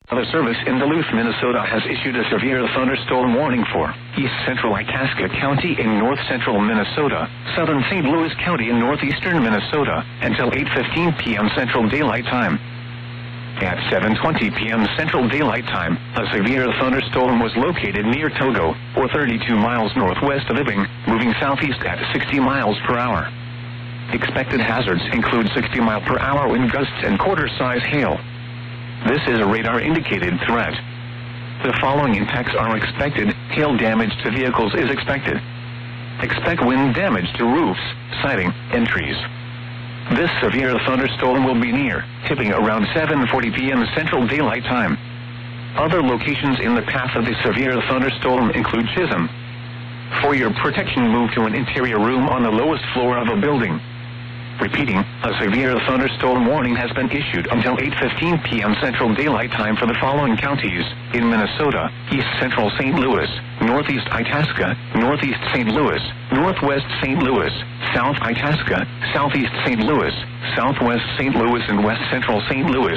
The service in Duluth, Minnesota has issued a severe thunderstorm warning for east central Itasca County in north central Minnesota, southern St. Louis County in northeastern Minnesota, until 8:15 p.m. Central Daylight Time. At 7:20 p.m. Central Daylight Time, a severe thunderstorm was located near Togo, or 32 miles northwest of Ibing, moving southeast at 60 miles per hour. Expected hazards include 60 mile per hour wind gusts and quarter-size hail. This is a radar-indicated threat. The following impacts are expected. Hail damage to vehicles is expected. Expect wind damage to roofs, siding, and trees. This severe thunderstorm will be near, tipping around 7:40 p.m. Central Daylight Time. Other locations in the path of the severe thunderstorm include Chisholm. For your protection, move to an interior room on the lowest floor of a building. Repeating, a severe thunderstorm warning has been issued until 8:15 p.m. Central Daylight Time for the following counties in Minnesota: East Central St. Louis, Northeast Itasca, Northeast St. Louis, Northwest St. Louis, South Itasca, Southeast St. Louis, Southwest St. Louis, and West Central St. Louis.